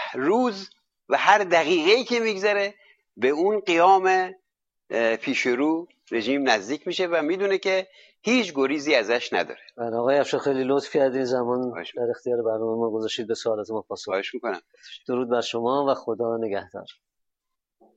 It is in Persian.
روز و هر دقیقه‌ای که میگذره به اون قیام پیش رو رژیم نزدیک میشه و میدونه که هیچ گریزی ازش نداره. آقای افشار خیلی لطف کردین، زمان در اختیار برنامه ما گذاشتید، به سوالات ما پاسخ. خواهش میکنم. درود بر شما و خدا نگهدار.